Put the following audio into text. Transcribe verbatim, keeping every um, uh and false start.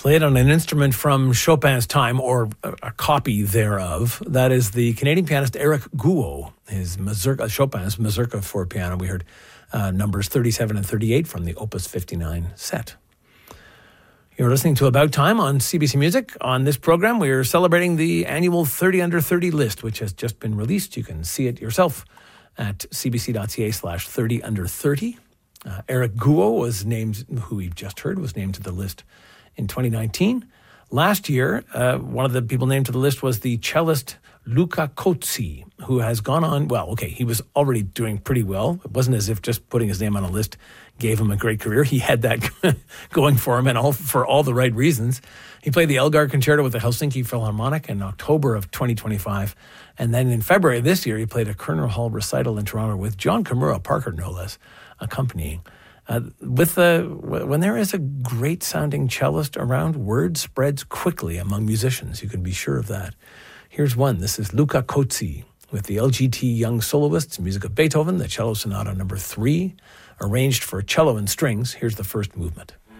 Played on an instrument from Chopin's time, or a, a copy thereof. That is the Canadian pianist Eric Guo. His mazurka, Chopin's mazurka for piano. We heard uh, numbers thirty-seven and thirty-eight from the Opus fifty-nine set. You're listening to About Time on C B C Music. On this program, we are celebrating the annual thirty under thirty list, which has just been released. You can see it yourself at cbc.ca slash 30 under 30. Uh, Eric Guo was named, who we've just heard, was named to the list in twenty nineteen. Last year, uh, one of the people named to the list was the cellist Luca Cozzi, who has gone on, well, okay, he was already doing pretty well. It wasn't as if just putting his name on a list gave him a great career. He had that going for him, and all for all the right reasons. He played the Elgar Concerto with the Helsinki Philharmonic in October of twenty twenty-five. And then in February of this year, he played a Kerner Hall recital in Toronto with John Kimura Parker, no less, accompanying. Uh, with the when there is a great sounding cellist around, word spreads quickly among musicians. You can be sure of that. Here's one. This is Luca Cozzi with the L G T Young Soloists, music of Beethoven, the Cello Sonata number three, arranged for cello and strings. Here's the first movement.